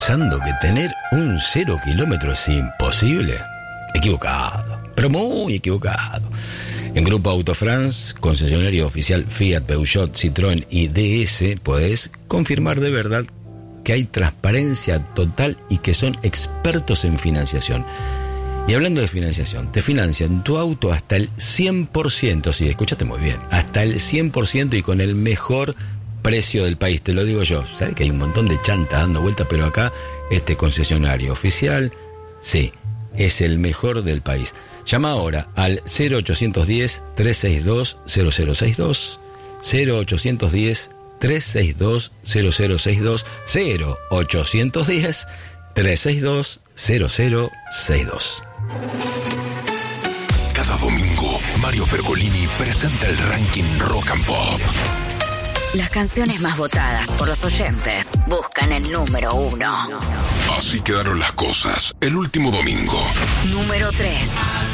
¿Pensando que tener un 0 kilómetro es imposible? Equivocado, pero muy equivocado. En Grupo Auto France, concesionario oficial Fiat, Peugeot, Citroën y DS, podés confirmar de verdad que hay transparencia total y que son expertos en financiación. Y hablando de financiación, te financian tu auto hasta el 100%, sí, escúchate muy bien, hasta el 100% y con el mejor precio del país, te lo digo yo. Sabes que hay un montón de chanta dando vueltas, pero acá este concesionario oficial, sí, es el mejor del país. Llama ahora al 0810-362-0062, 0810-362-0062, 0810-362-0062. Cada domingo, Mario Pergolini presenta el ranking Rock and Pop. Las canciones más votadas por los oyentes buscan el número 1. Así quedaron las cosas el último domingo. Número 3.